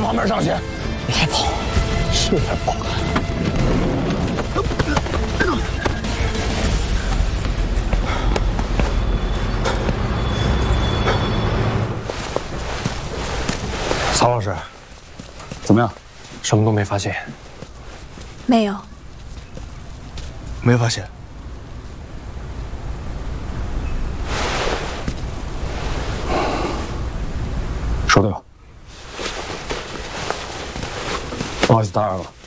旁边上去。 别跑，是才不敢。 曹老师，怎么样？ 什么都没发现。 没有。 没发现。说对了。不好意思，打扰了。